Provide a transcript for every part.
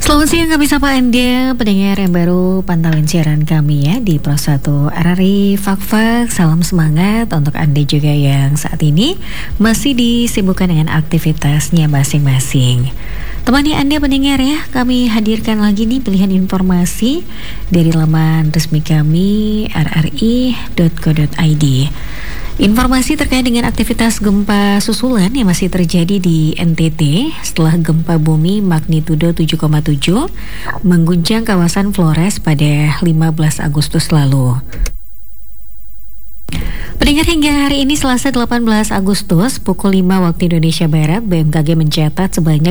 Selamat siang kami sapa Anda pendengar yang baru pantauin siaran kami ya di Pro 1 RRI Fak-Fak. Salam semangat untuk Anda juga yang saat ini masih disibukkan dengan aktivitasnya masing-masing. Temani Anda pendengar ya, kami hadirkan lagi nih pilihan informasi dari laman resmi kami rri.co.id. Informasi terkait dengan aktivitas gempa susulan yang masih terjadi di NTT setelah gempa bumi magnitudo 7,7 mengguncang kawasan Flores pada 15 Agustus lalu. Pendengar, hingga hari ini Selasa 18 Agustus pukul 5 waktu Indonesia Barat, BMKG mencatat sebanyak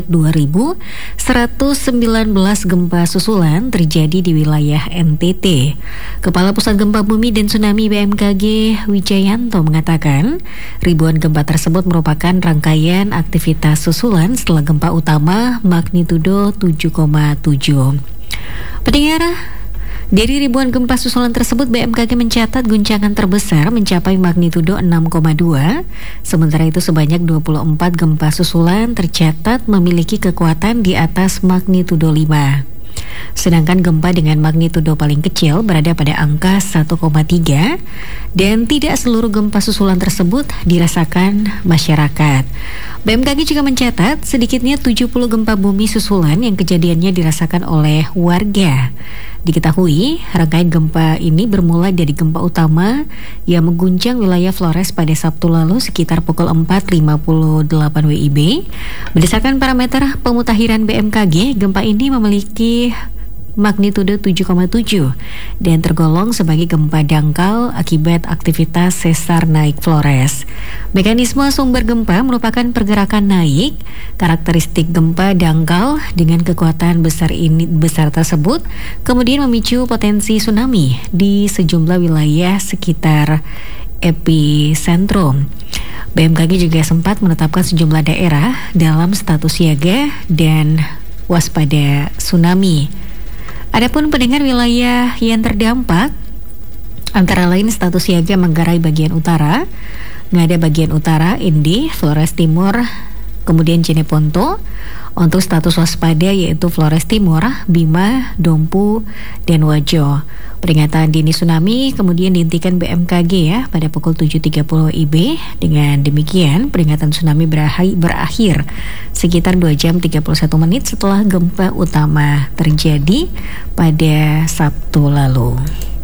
2.119 gempa susulan terjadi di wilayah NTT. Kepala Pusat Gempa Bumi dan Tsunami BMKG Wijayanto mengatakan ribuan gempa tersebut merupakan rangkaian aktivitas susulan setelah gempa utama magnitudo 7,7. Pendengar, dari ribuan gempa susulan tersebut, BMKG mencatat guncangan terbesar mencapai magnitudo 6,2. Sementara itu sebanyak 24 gempa susulan tercatat memiliki kekuatan di atas magnitudo 5. Sedangkan gempa dengan magnitudo paling kecil berada pada angka 1,3 dan tidak seluruh gempa susulan tersebut dirasakan masyarakat. BMKG juga mencatat sedikitnya 70 gempa bumi susulan yang kejadiannya dirasakan oleh warga. Diketahui, rangkaian gempa ini bermula dari gempa utama yang mengguncang wilayah Flores pada Sabtu lalu sekitar pukul 4.58 WIB. Berdasarkan parameter pemutakhiran BMKG, gempa ini memiliki magnitudo 7,7 dan tergolong sebagai gempa dangkal akibat aktivitas sesar naik Flores. Mekanisme sumber gempa merupakan pergerakan naik. Karakteristik gempa dangkal dengan kekuatan besar tersebut kemudian memicu potensi tsunami di sejumlah wilayah sekitar epicentrum. BMKG juga sempat menetapkan sejumlah daerah dalam status siaga dan waspada tsunami. Adapun pendengar wilayah yang terdampak antara lain status siaga Manggarai bagian utara, Ngada bagian utara, Indi, Flores Timur, kemudian Jeneponto. Untuk status waspada yaitu Flores Timur, Bima, Dompu, dan Wajo. Peringatan dini tsunami kemudian dihentikan BMKG ya pada pukul 7.30 WIB. Dengan demikian peringatan tsunami berakhir sekitar 2 jam 31 menit setelah gempa utama terjadi pada Sabtu lalu.